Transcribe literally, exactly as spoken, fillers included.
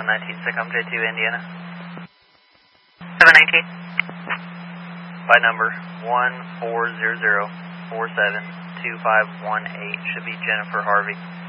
nineteen, Secom J two, Indiana. seven nineteen. By number one four zero zero four seven two five one eight should be Jennifer Harvey.